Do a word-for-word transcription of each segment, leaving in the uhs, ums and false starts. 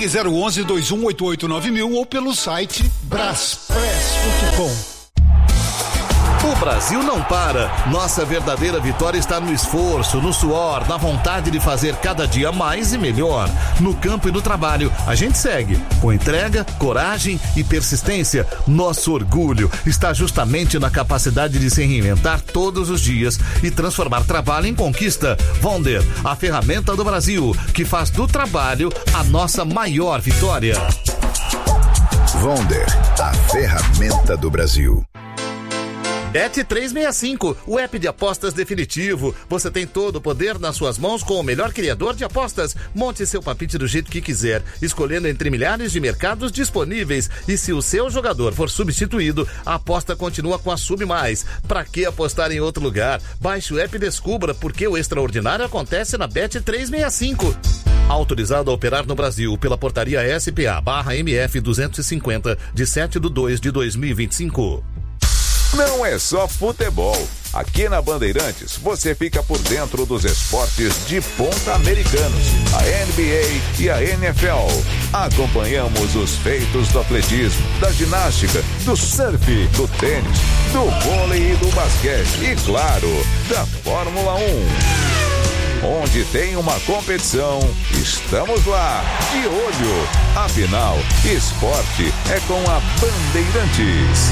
Ligue zero onze, dois um oito oito nove mil ou pelo site braspress ponto com. O Brasil não para. Nossa verdadeira vitória está no esforço, no suor, na vontade de fazer cada dia mais e melhor. No campo e no trabalho, a gente segue com entrega, coragem e persistência. Nosso orgulho está justamente na capacidade de se reinventar todos os dias e transformar trabalho em conquista. Vonder, a ferramenta do Brasil, que faz do trabalho a nossa maior vitória. Vonder, a ferramenta do Brasil. Bet trezentos e sessenta e cinco, o app de apostas definitivo. Você tem todo o poder nas suas mãos com o melhor criador de apostas. Monte seu palpite do jeito que quiser, escolhendo entre milhares de mercados disponíveis. E se o seu jogador for substituído, a aposta continua com a Sub Mais. Pra que apostar em outro lugar? Baixe o app e descubra porque o extraordinário acontece na Bet trezentos e sessenta e cinco. Autorizado a operar no Brasil pela portaria S P A barra M F duzentos e cinquenta, de sete de dois de dois mil e vinte e cinco. Não é só futebol. Aqui na Bandeirantes, você fica por dentro dos esportes de ponta americanos, a N B A e a N F L. Acompanhamos os feitos do atletismo, da ginástica, do surf, do tênis, do vôlei e do basquete e, claro, da Fórmula um. Onde tem uma competição, estamos lá, de olho. Afinal, esporte é com a Bandeirantes.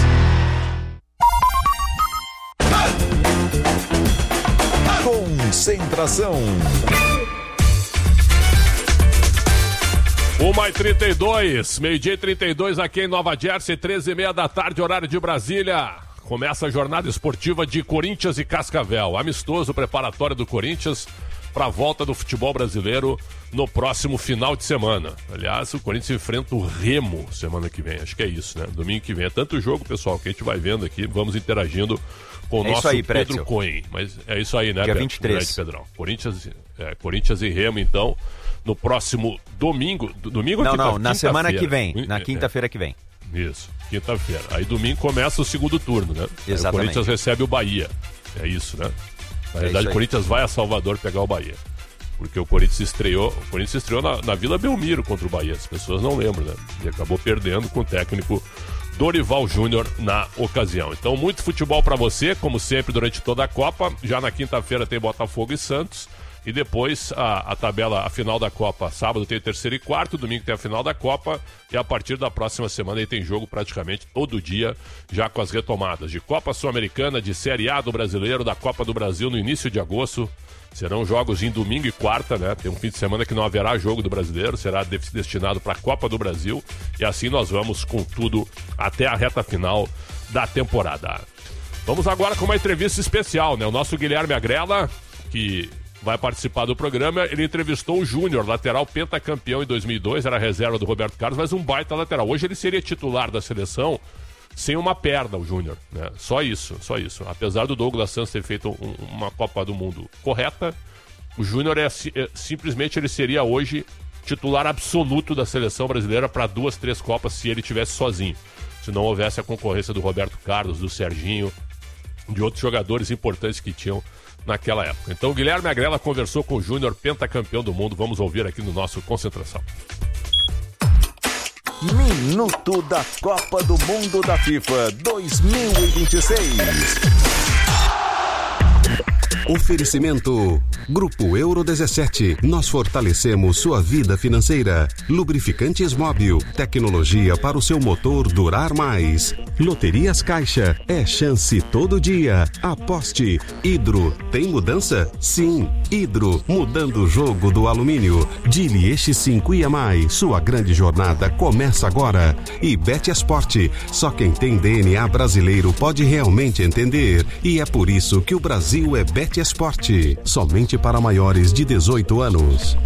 Concentração. uma e trinta e dois, meio-dia e trinta e dois aqui em Nova Jersey, treze e meia da tarde, horário de Brasília. Começa a jornada esportiva de Corinthians e Cascavel. Amistoso preparatório do Corinthians para a volta do futebol brasileiro no próximo final de semana. Aliás, o Corinthians enfrenta o Remo semana que vem. Acho que é isso, né? Domingo que vem. É tanto jogo, pessoal, que a gente vai vendo aqui. Vamos interagindo com o é nosso aí, Pedro Cohen. Mas é isso aí, né, Dia vinte e três. Pedrão? Corinthians, é, Corinthians e Remo, então, no próximo domingo. Domingo Não, ou não, na semana que vem. Na quinta-feira que vem. Isso, quinta-feira. Aí domingo começa o segundo turno, né? Exatamente. Aí o Corinthians recebe o Bahia. É isso, né? Na verdade, é o Corinthians vai a Salvador pegar o Bahia. Porque o Corinthians estreou, o Corinthians estreou na, na Vila Belmiro contra o Bahia. As pessoas não lembram, né? E acabou perdendo com o técnico Dorival Júnior na ocasião. Então, muito futebol para você, como sempre, durante toda a Copa. Já na quinta-feira tem Botafogo e Santos. E depois a, a tabela, a final da Copa. Sábado tem terceiro e quarto, domingo tem a final da Copa. E a partir da próxima semana aí tem jogo praticamente todo dia, já com as retomadas de Copa Sul-Americana, de Série A do Brasileiro, da Copa do Brasil no início de agosto. Serão jogos em domingo e quarta, né? Tem um fim de semana que não haverá jogo do Brasileiro, será destinado para a Copa do Brasil. E assim nós vamos com tudo até a reta final da temporada. Vamos agora com uma entrevista especial, né? O nosso Guilherme Agrela, que vai participar do programa, ele entrevistou o Júnior, lateral pentacampeão em dois mil e dois, era reserva do Roberto Carlos, mas um baita lateral. Hoje ele seria titular da seleção sem uma perna, o Júnior, né? Só isso, só isso. Apesar do Douglas Santos ter feito um, uma Copa do Mundo correta, o Júnior é, é simplesmente ele seria hoje titular absoluto da seleção brasileira para duas, três Copas se ele tivesse sozinho. Se não houvesse a concorrência do Roberto Carlos, do Serginho, de outros jogadores importantes que tinham naquela época. Então o Guilherme Agrela conversou com o Júnior, pentacampeão do mundo. Vamos ouvir aqui no nosso Concentração. Minuto da Copa do Mundo da FIFA dois mil e vinte e seis. Oferecimento Grupo Euro dezessete. Nós fortalecemos sua vida financeira. Lubrificantes Móbil. Tecnologia para o seu motor durar mais. Loterias Caixa. É chance todo dia. Aposte. Hidro. Tem mudança? Sim. Hidro. Mudando o jogo do alumínio. Dili Eixo cinco I A M I. Sua grande jornada começa agora. E Betesport. Só quem tem D N A brasileiro pode realmente entender. E é por isso que o Brasil é Betesport. Somente para maiores de dezoito anos.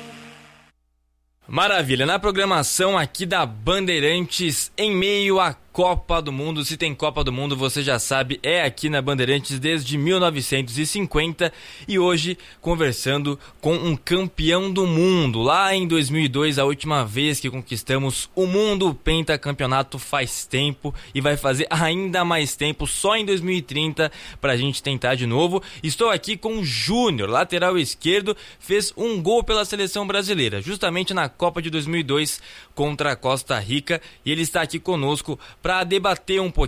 Maravilha, na programação aqui da Bandeirantes, em meio à Copa do Mundo. Se tem Copa do Mundo, você já sabe, é aqui na Bandeirantes desde mil novecentos e cinquenta, e hoje conversando com um campeão do mundo. Lá em dois mil e dois, a última vez que conquistamos o mundo, o pentacampeonato faz tempo e vai fazer ainda mais tempo, só em dois mil e trinta, pra gente tentar de novo. Estou aqui com o Júnior, lateral esquerdo, fez um gol pela seleção brasileira, justamente na Copa de dois mil e dois contra a Costa Rica, e ele está aqui conosco para debater um pouquinho